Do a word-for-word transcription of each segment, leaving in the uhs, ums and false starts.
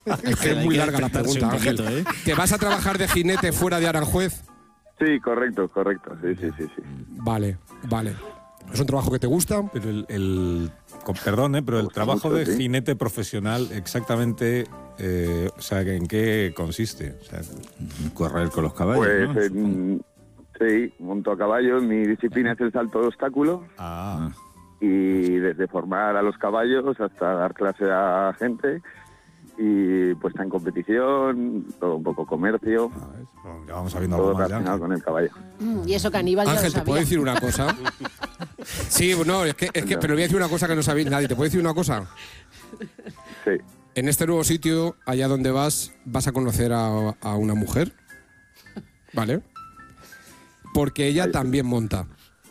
Es que es muy larga la pregunta, Ángel. Poquito, ¿eh? ¿Te vas a trabajar de jinete fuera de Aranjuez? Sí, correcto, correcto. Sí, sí, sí, sí. Vale, vale. ¿Es un trabajo que te gusta? Pero el, el con, perdón, ¿eh? pero el trabajo mucho, de sí. jinete profesional exactamente, eh, o sea, ¿en qué consiste? O sea, Correr con los caballos, Pues ¿no? en- sí, monto a caballo. Mi disciplina es el salto de obstáculo. ah, Y desde formar a los caballos hasta dar clase a gente. Y puesta en competición, todo un poco comercio. ¿sabes? Ya vamos sabiendo Todo algo más de relacionado Ángel. con el caballo. Mm, y eso que Aníbal ya Ángel, lo ¿te sabía. puedo decir una cosa? Sí, no, es que, es que, pero voy a decir una cosa que no sabéis nadie. ¿Te puedo decir una cosa? Sí. En este nuevo sitio, allá donde vas, vas a conocer a, a una mujer, ¿vale? Porque ella también monta.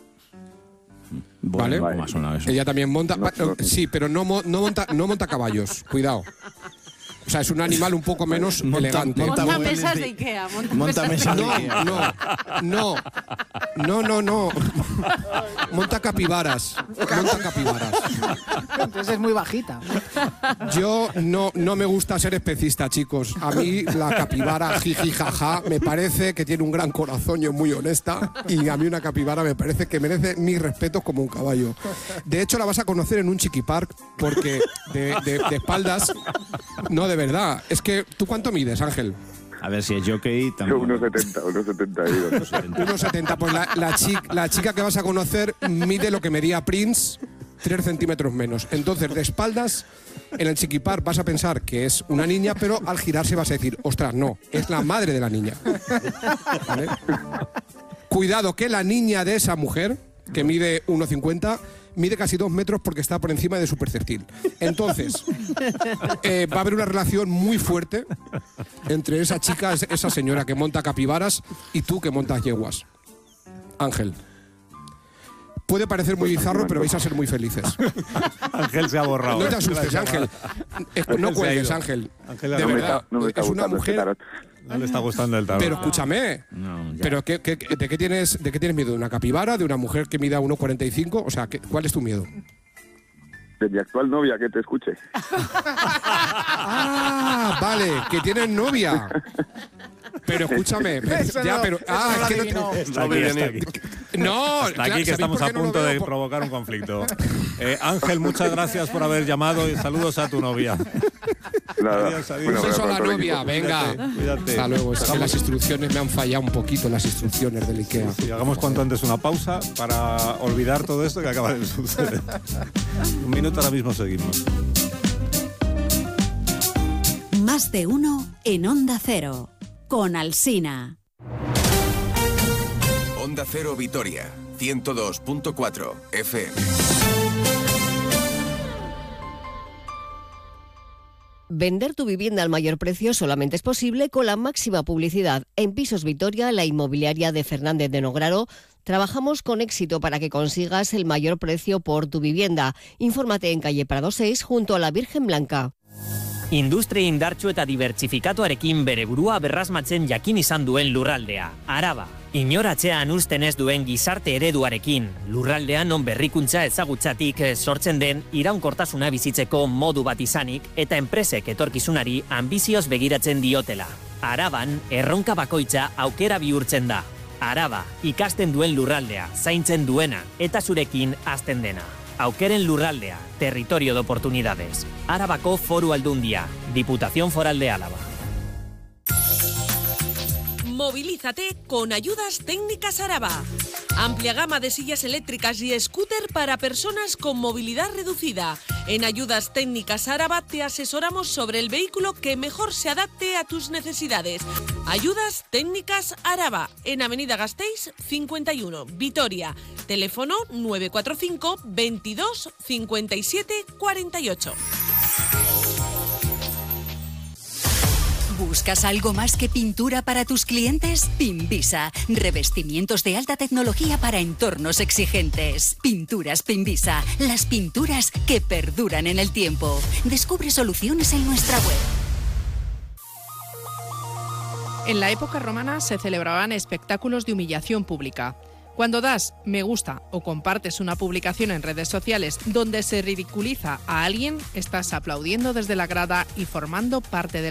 Bueno, ¿vale? ¿cómo ha sonado eso? Ella también monta, No, no. sí, pero no, mo- no monta, no monta caballos. Cuidado. O sea, es un animal un poco menos Monta- elegante. monta Monta muebles mesas de- de Ikea. Monta, Monta mesas de mesas de Ikea. No, Ikea. no, no, no, no, no. Monta capibaras. Monta capibaras. Entonces es muy bajita. Yo no, no me gusta ser especista, chicos. A mí la capibara jiji jaja me parece que tiene un gran corazón y es muy honesta. Y a mí una capibara me parece que merece mis respetos como un caballo. De hecho, la vas a conocer en un chiqui park porque de, de- de espaldas. No, de verdad. Es que, ¿tú cuánto mides, Ángel? A ver si es jockey Yo tampoco. unos setenta, unos setenta y dos. uno setenta. Pues la, la, chi- la chica que vas a conocer mide lo que medía Prince, tres centímetros menos. Entonces, de espaldas, en el chiquipar vas a pensar que es una niña, pero al girarse vas a decir, ostras, no, es la madre de la niña. ¿Vale? Cuidado que la niña de esa mujer, que mide uno cincuenta, mide casi dos metros porque está por encima de su perceptil. Entonces, eh, va a haber una relación muy fuerte entre esa chica, esa señora que monta capibaras y tú que montas yeguas. Ángel. Puede parecer muy bizarro, pero vais a ser muy felices. Ángel se ha borrado. No te ¿eh? asustes, Ángel. Es- No Ángel se ha cuelgues, ido. Ángel. Ángel De no me verdad, está- no me está es una gustando este mujer... tarot. No le está gustando el tarot. Pero escúchame, No, ya. pero ¿qué, qué- ¿de qué tienes de qué tienes miedo? ¿De una capibara? ¿De una mujer que mida uno cuarenta y cinco? O sea, ¿qué- ¿cuál es tu miedo? De mi actual novia, que te escuche. Ah, vale, que tienes novia. Pero escúchame, Eso ya, no, pero eso ah, no es que lo no te- adivinó. Está aquí, está aquí. No, Está claro, aquí que ¿sabéis estamos por a qué no lo punto veo? de Por- provocar un conflicto. Eh, Ángel, muchas gracias por haber llamado y saludos a tu novia. Nada. Adiós, adiós. Bueno, Un beso a la para todo el novia, equipo. venga. Cuídate, cuídate. Hasta luego. Es que las instrucciones me han fallado un poquito, las instrucciones del IKEA. Y hagamos cuanto antes una pausa para olvidar todo esto que acaba de suceder. Un minuto, ahora mismo seguimos. Más de uno en Onda Cero, con Alsina. Onda Cero Vitoria, ciento dos punto cuatro F M. Vender tu vivienda al mayor precio solamente es posible con la máxima publicidad. En Pisos Vitoria, la inmobiliaria de Fernández de Nograro, trabajamos con éxito para que consigas el mayor precio por tu vivienda. Infórmate en calle Prado seis, junto a la Virgen Blanca. Industria indartsu eta dibertsifikatuarekin bere burua berrasmatzen jakin izan duen lurraldea, Araba. Inoratzean uzten ez duen gizarte ereduarekin, lurraldean non berrikuntza ezagutzatik sortzen den iraunkortasuna bizitzeko modu bat izanik eta enpresek etorkizunari ambizioz begiratzen diotela. Araban, erronka bakoitza aukera bihurtzen da. Araba, ikasten duen lurraldea, zaintzen duena eta zurekin hazten dena. Aukeren lurraldea, territorio de oportunidades. Arabako Foru Aldundia, Diputación Foral de Álava. Movilízate con Ayudas Técnicas Araba. Amplia gama de sillas eléctricas y scooter para personas con movilidad reducida. En Ayudas Técnicas Araba te asesoramos sobre el vehículo que mejor se adapte a tus necesidades. Ayudas Técnicas Araba, en Avenida Gasteiz cincuenta y uno, Vitoria. Teléfono nueve cuatro cinco, veintidós, cincuenta y siete, cuarenta y ocho. ¿Buscas algo más que pintura para tus clientes? Pinvisa. Revestimientos de alta tecnología para entornos exigentes. Pinturas Pinvisa. Las pinturas que perduran en el tiempo. Descubre soluciones en nuestra web. En la época romana se celebraban espectáculos de humillación pública. Cuando das me gusta o compartes una publicación en redes sociales donde se ridiculiza a alguien, estás aplaudiendo desde la grada y formando parte del